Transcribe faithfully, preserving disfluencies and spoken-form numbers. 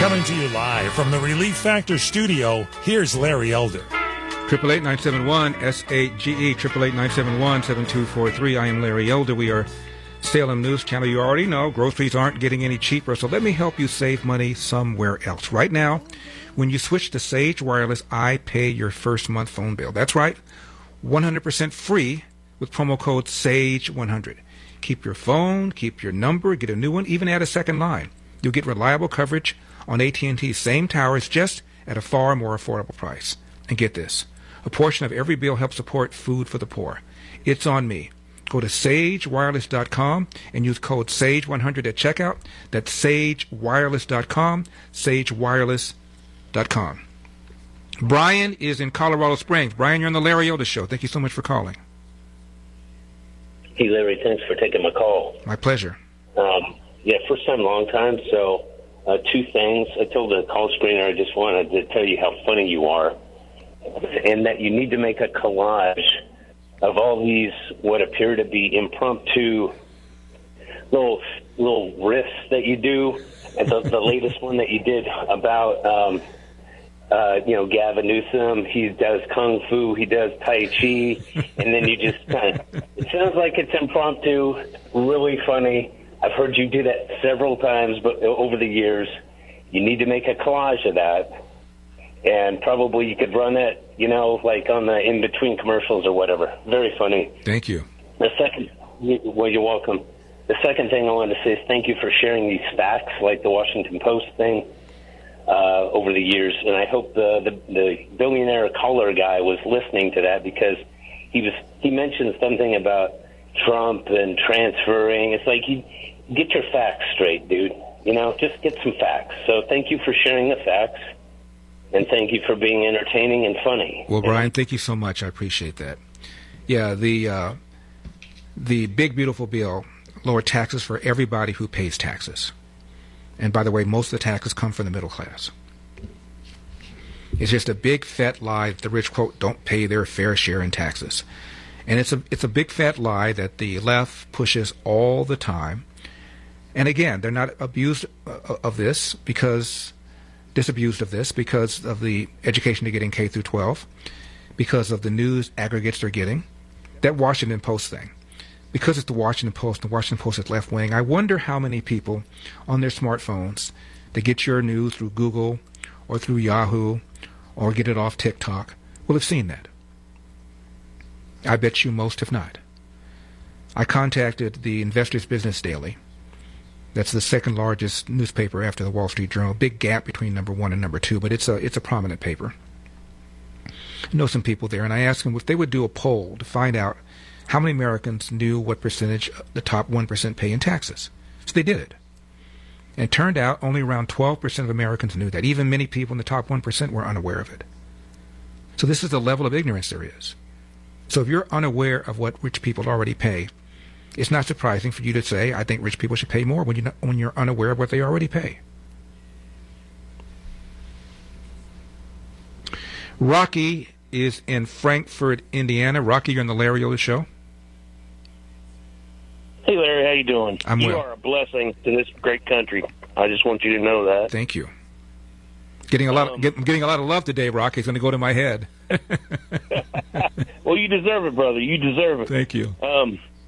Coming to you live from the Relief Factor studio, here's Larry Elder. Triple eight nine seven one S A G E triple eight nine seven one seven two four three. I am Larry Elder. We are Salem News Channel. You already know groceries aren't getting any cheaper, so let me help you save money somewhere else. Right now, when you switch to Sage Wireless, I pay your first month phone bill. That's right, one hundred percent free with promo code SAGE one hundred. Keep your phone, keep your number, get a new one, even add a second line. You'll get reliable coverage on A T and T's same towers, just at a far more affordable price. And get this, a portion of every bill helps support food for the poor. It's on me. Go to sage wireless dot com and use code SAGE one hundred at checkout. That's sage wireless dot com, sage wireless dot com. Brian is in Colorado Springs. Brian, you're on the Larry Elder Show. Thank you so much for calling. Hey, Larry, thanks for taking my call. My pleasure. Um, yeah, first time, long time, so... Uh, two things. I told the call screener I just wanted to tell you how funny you are, and that you need to make a collage of all these what appear to be impromptu little little riffs that you do. And the, the latest one that you did about, um, uh, you know, Gavin Newsom, he does Kung Fu, he does Tai Chi, and then you just kind of, it sounds like it's impromptu, really funny. I've heard you do that several times but over the years. You need to make a collage of that, and probably you could run it, you know, like on the in-between commercials or whatever. Very funny. Thank you. The second, well, you're welcome. The second thing I wanted to say is thank you for sharing these facts, like the Washington Post thing, uh, over the years. And I hope the, the, the billionaire caller guy was listening to that, because he was he mentioned something about Trump and transferring. It's like, you get your facts straight, dude. You know, just get some facts. So thank you for sharing the facts, and thank you for being entertaining and funny. Well, Brian, thank you so much. I appreciate that. Yeah, the uh, the big, beautiful bill lowered taxes for everybody who pays taxes. And by the way, most of the taxes come from the middle class. It's just a big, fat lie that the rich, quote, don't pay their fair share in taxes. And it's a it's a big, fat lie that the left pushes all the time. And again, they're not abused of this because, disabused of this because of the education they're getting K through twelve, because of the news aggregates they're getting. That Washington Post thing, because it's the Washington Post, and the Washington Post is left wing, I wonder how many people on their smartphones that get your news through Google or through Yahoo or get it off TikTok will have seen that. I bet you most have not. I contacted the Investors Business Daily. That's the second largest newspaper after the Wall Street Journal. Big gap between number one and number two, but it's a it's a prominent paper. I know some people there, and I asked them if they would do a poll to find out how many Americans knew what percentage the top one percent pay in taxes. So they did it. And it turned out only around twelve percent of Americans knew that. Even many people in the top one percent were unaware of it. So this is the level of ignorance there is. So if you're unaware of what rich people already pay, it's not surprising for you to say, I think rich people should pay more when, you when you're unaware of what they already pay. Rocky is in Frankfort, Indiana. Rocky, you're on the Larry Elder Show. Hey, Larry, how you doing? I'm you well. You are a blessing to this great country. I just want you to know that. Thank you. Getting a lot, um, of, get, getting a lot of love today, Rocky. It's going to go to my head. Well, you deserve it, brother. You deserve it. Thank you. Um,